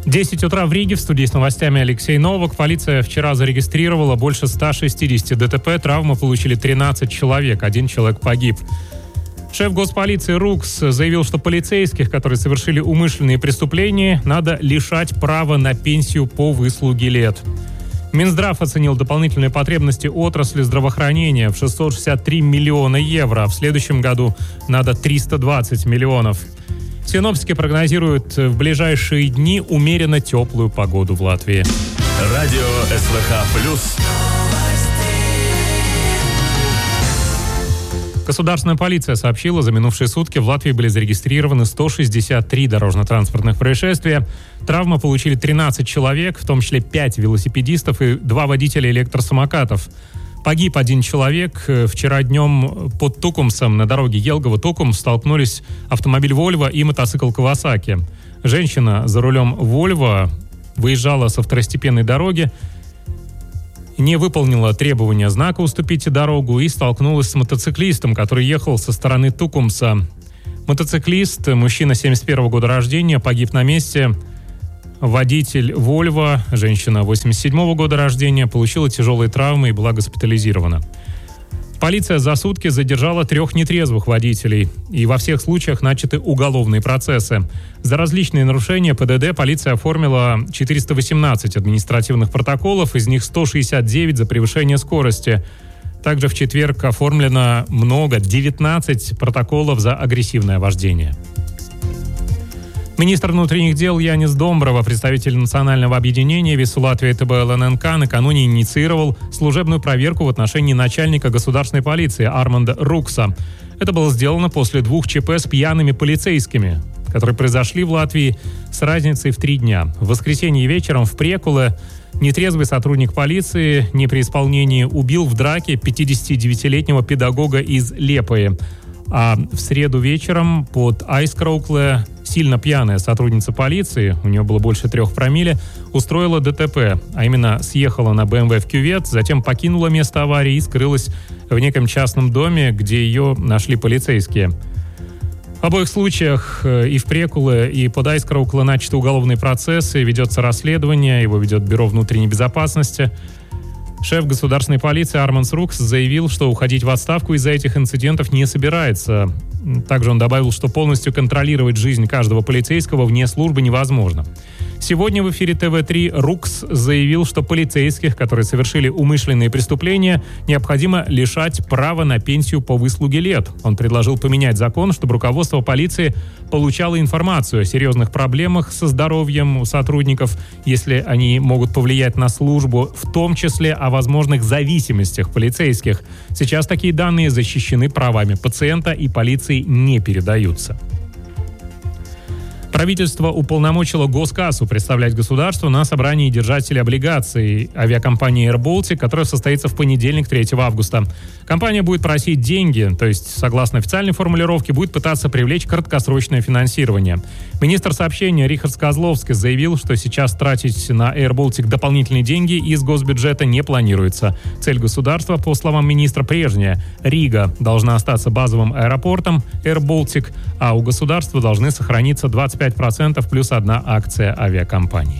10 утра в Риге. В студии с новостями Алексей Новак. Полиция вчера зарегистрировала больше 160 ДТП. Травмы получили 13 человек. 1 человек погиб. Шеф госполиции РУКС заявил, что полицейских, которые совершили умышленные преступления, надо лишать права на пенсию по выслуге лет. Минздрав оценил дополнительные потребности отрасли здравоохранения в 663 миллиона евро. В следующем году надо 320 миллионов. Синоптики прогнозируют в ближайшие дни умеренно теплую погоду в Латвии. Радио СВХ+. Государственная полиция сообщила, за минувшие сутки в Латвии были зарегистрированы 163 дорожно-транспортных происшествия. Травмы получили 13 человек, в том числе 5 велосипедистов и 2 водителя электросамокатов. Погиб 1 человек. Вчера днем под Тукумсом на дороге Елгова-Тукум столкнулись автомобиль «Вольво» и мотоцикл «Кавасаки». Женщина за рулем «Вольво» выезжала со второстепенной дороги, не выполнила требования знака «Уступите дорогу» и столкнулась с мотоциклистом, который ехал со стороны Тукумса. Мотоциклист, мужчина 71 года рождения, погиб на месте. Водитель «Вольво», женщина 87 года рождения, получила тяжелые травмы и была госпитализирована. Полиция за сутки задержала 3 нетрезвых водителей. И во всех случаях начаты уголовные процессы. За различные нарушения ПДД полиция оформила 418 административных протоколов, из них 169 за превышение скорости. Также в четверг оформлено 19 протоколов за агрессивное вождение. Министр внутренних дел Янис Домброва, представитель национального объединения «Весу Латвии ТБ ЛННК», накануне инициировал служебную проверку в отношении начальника государственной полиции Арманда Рукса. Это было сделано после 2 ЧП с пьяными полицейскими, которые произошли в Латвии с разницей в 3 дня. В воскресенье вечером в Прекуле нетрезвый сотрудник полиции не при исполнении убил в драке 59-летнего педагога из Лепои. А в среду вечером под Айскроукле сильно пьяная сотрудница полиции, у нее было больше 3 промилле, устроила ДТП, а именно съехала на БМВ в кювет, затем покинула место аварии и скрылась в неком частном доме, где ее нашли полицейские. В обоих случаях и в Прекуле, и под Айскроукле начаты уголовные процессы, ведется расследование, его ведет Бюро внутренней безопасности. Шеф государственной полиции Армандс Рукс заявил, что уходить в отставку из-за этих инцидентов не собирается. Также он добавил, что полностью контролировать жизнь каждого полицейского вне службы невозможно. Сегодня в эфире ТВ3 Рукс заявил, что полицейских, которые совершили умышленные преступления, необходимо лишать права на пенсию по выслуге лет. Он предложил поменять закон, чтобы руководство полиции получало информацию о серьезных проблемах со здоровьем у сотрудников, если они могут повлиять на службу, в том числе о возможных зависимостях полицейских. Сейчас такие данные защищены правами пациента и полиции не передаются. Правительство уполномочило Госкассу представлять государству на собрании держателей облигаций авиакомпании Air Baltic, которое состоится в понедельник, 3 августа. Компания будет просить деньги, то есть, согласно официальной формулировке, будет пытаться привлечь краткосрочное финансирование. Министр сообщения Рихард Козловский заявил, что сейчас тратить на Air Baltic дополнительные деньги из госбюджета не планируется. Цель государства, по словам министра, прежняя. Рига должна остаться базовым аэропортом Air Baltic, а у государства должны сохраниться 25% плюс 1 акция авиакомпании.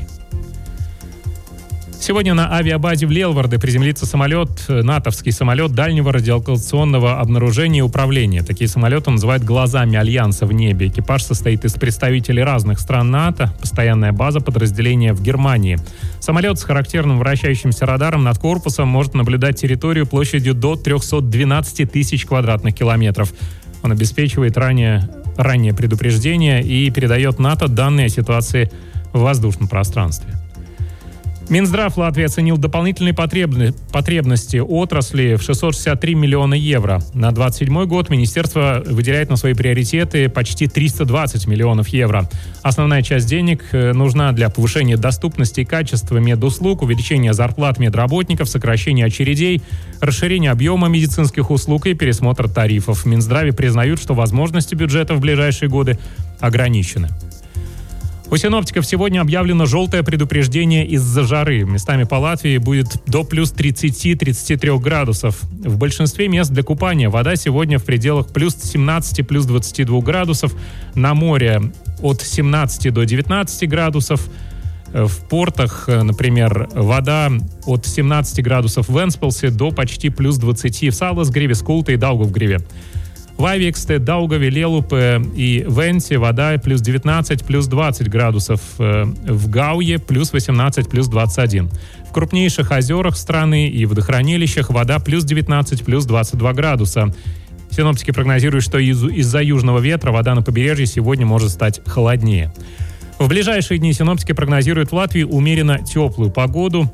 Сегодня на авиабазе в Лелварде приземлится самолет, натовский самолет дальнего радиолокационного обнаружения и управления. Такие самолеты называют «глазами Альянса в небе». Экипаж состоит из представителей разных стран НАТО, постоянная база подразделения в Германии. Самолет с характерным вращающимся радаром над корпусом может наблюдать территорию площадью до 312 тысяч квадратных километров. Он обеспечивает раннее предупреждение и передает НАТО данные о ситуации в воздушном пространстве. Минздрав Латвии оценил дополнительные потребности отрасли в 663 миллиона евро. На 2027 год министерство выделяет на свои приоритеты почти 320 миллионов евро. Основная часть денег нужна для повышения доступности и качества медуслуг, увеличения зарплат медработников, сокращения очередей, расширения объема медицинских услуг и пересмотра тарифов. В Минздраве признают, что возможности бюджета в ближайшие годы ограничены. У синоптиков сегодня объявлено желтое предупреждение из-за жары. Местами по Латвии будет до плюс 30-33 градусов. В большинстве мест для купания вода сегодня в пределах плюс 17, плюс 22 градусов. На море от 17 до 19 градусов. В портах, например, вода от 17 градусов в Энспилсе до почти плюс 20 в Саласгриве, Скулте и Даугавгриве. В Айвиксте, Даугаве, Лелупе и Венте вода плюс 19, плюс 20 градусов. В Гауе плюс 18, плюс 21. В крупнейших озерах страны и водохранилищах вода плюс 19, плюс 22 градуса. Синоптики прогнозируют, что из-за южного ветра вода на побережье сегодня может стать холоднее. В ближайшие дни синоптики прогнозируют в Латвии умеренно теплую погоду.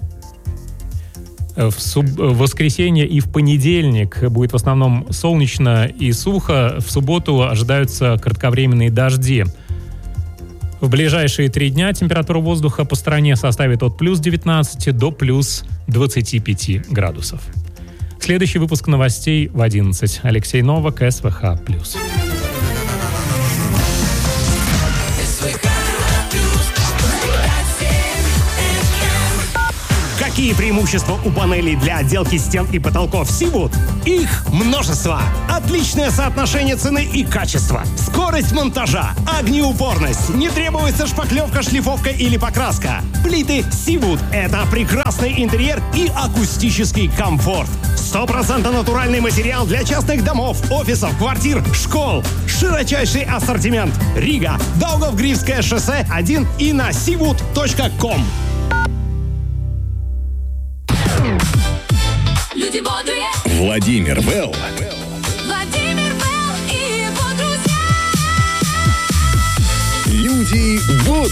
В воскресенье и в понедельник будет в основном солнечно и сухо. В субботу ожидаются кратковременные дожди. В ближайшие 3 дня температура воздуха по стране составит от плюс 19 до плюс 25 градусов. Следующий выпуск новостей в 11. Алексей Новак, СВХ+. Какие преимущества у панелей для отделки стен и потолков Seawood? Их множество. Отличное соотношение цены и качества. Скорость монтажа, огнеупорность, не требуется шпаклевка, шлифовка или покраска. Плиты Seawood – это прекрасный интерьер и акустический комфорт. 100% натуральный материал для частных домов, офисов, квартир, школ. Широчайший ассортимент. Рига, Даугавгривское шоссе 1 и на seawood.com. Люди бодрые. Владимир Белл. Владимир Белл и его друзья. Люди бодрые.